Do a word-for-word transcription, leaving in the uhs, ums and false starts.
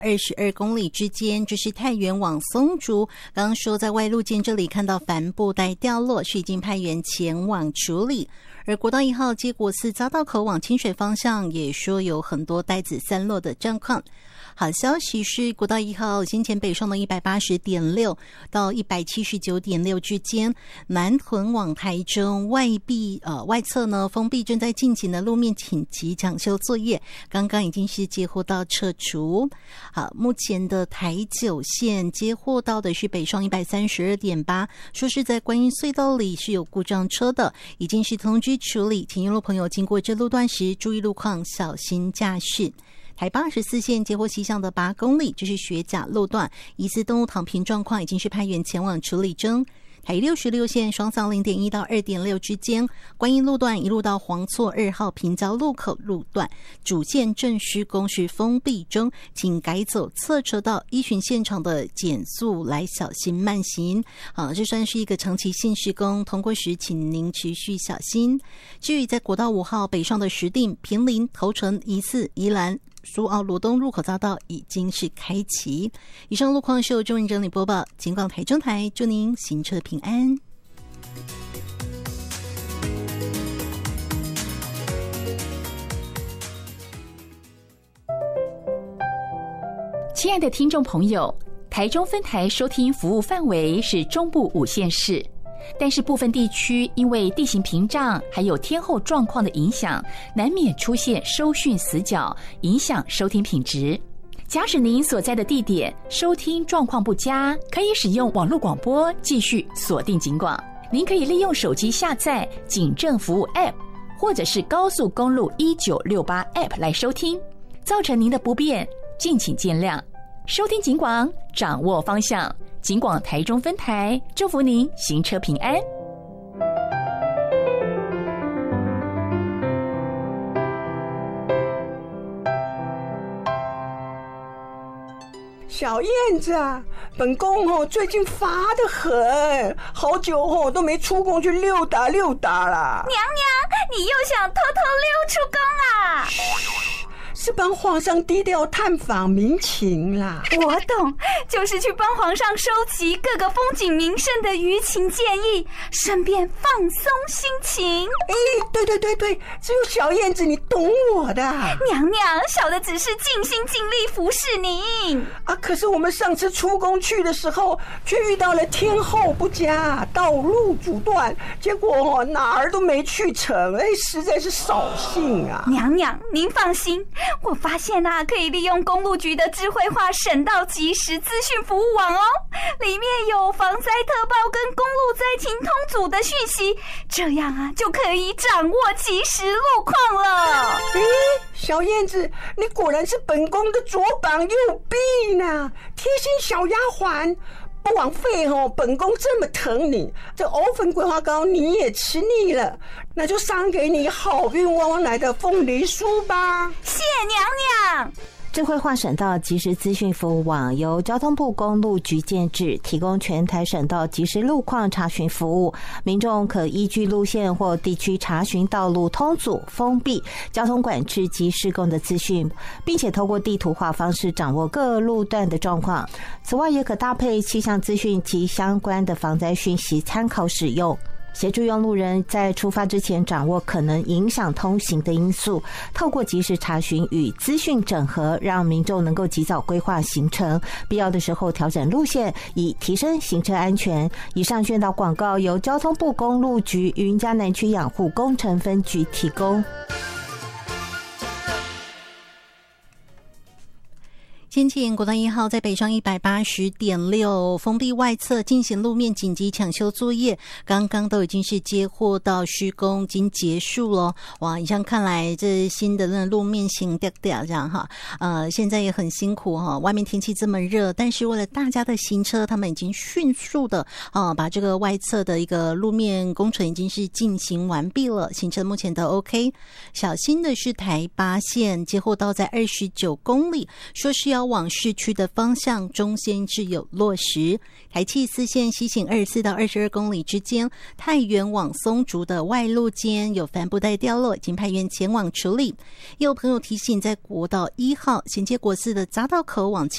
二十二公里之间，这是太原往松竹。刚刚说在外路肩这里看到帆布袋掉落，是已经派员前往处理。而国道一号接国寺匝道口往清水方向也说有很多袋子散落的状况。好消息是国道一号先前北上的 一百八十点六 到 一百七十九点六 之间，南屯往台中外壁呃外侧呢封闭正在进行的路面紧急抢修作业，刚刚已经是接获到撤除。好，目前的台九线接获到的是北上 一百三十二点八， 说是在观音隧道里是有故障车的，已经是通知处理，请沿路朋友经过这路段时注意路况，小心驾驶。台八十四线接获西向的八公里，这是学甲路段，疑似动物躺平状况，已经是派员前往处理中。台六十六线双向 零点一 到 二点六 之间，观音路段一路到黄厝二号平交路口路段，主线正施工是封闭中，请改走侧车道，依循现场的减速来小心慢行。好，这算是一个长期性施工，通过时请您持续小心。至于在国道五号北上的石碇、坪林、头城、宜四、宜兰、苏澳罗东入口匝道已经是开启。以上路况是由中文整理播报，警广台中台，祝您行车平安。 亲爱的听众朋友，台中分台收听服务范围是中部五县市，但是部分地区因为地形屏障还有天候状况的影响，难免出现收讯死角，影响收听品质。假使您所在的地点收听状况不佳，可以使用网络广播继续锁定警广。您可以利用手机下载警政服务 App 或者是高速公路一九六八 App 来收听，造成您的不便敬请见谅。收听警广，掌握方向，警广台中分台，祝福您行车平安。 小燕子啊，本宫哦最近乏得很，好久哦都没出宫去溜达溜达啦。 娘娘，你又想偷偷溜出宫啊？ 是帮皇上低调探访民情啦。 我懂，就是去帮皇上收集各个风景名胜的舆情建议，顺便放松心情。 哎，对对对对，只有小燕子你懂我的。 娘娘，小的只是尽心尽力服侍您啊。可是我们上次出宫去的时候，却遇到了天候不佳，道路阻断，结果哦哪儿都没去成，哎，实在是扫兴啊。 娘娘，您放心。我发现啊，可以利用公路局的智慧化省道即时资讯服务网哦，里面有防灾特报跟公路灾情通组的讯息，这样啊就可以掌握即时路况了。 诶，小燕子，你果然是本宫的左膀右臂呢，贴心小丫鬟。不枉费哦，本宫这么疼你，这藕粉桂花糕你也吃腻了，那就赏给你好运旺旺来的凤梨酥吧。 谢娘娘。 智慧化省道即时资讯服务网由交通部公路局建制，提供全台省道即时路况查询服务，民众可依据路线或地区查询道路通阻、封闭、交通管制及施工的资讯，并且透过地图化方式掌握各路段的状况。此外，也可搭配气象资讯及相关的防灾讯息参考使用，协助用路人在出发之前掌握可能影响通行的因素，透过及时查询与资讯整合，让民众能够及早规划行程，必要的时候调整路线，以提升行车安全。以上宣导广告由交通部公路局云嘉南区养护工程分局提供。 先前国道一号在北上 一百八十点六 封闭外侧进行路面紧急抢修作业，刚刚都已经是接获到施工已经结束了。哇，以上看来这新的那路面型掉掉这样哈，呃，现在也很辛苦哈，外面天气这么热，但是为了大家的行车，他们已经迅速的啊把这个外侧的一个路面工程已经是进行完毕了，行车目前都 OK。小心的是台八线接获到在二十九公里，说是要往市区的方向，中线是有落实。台七四线西行二十四到二十二公里之间，太原往松竹的外路间有帆布袋掉落，已经派员前往处理。也有朋友提醒，在国道一号衔接国四的匝道口往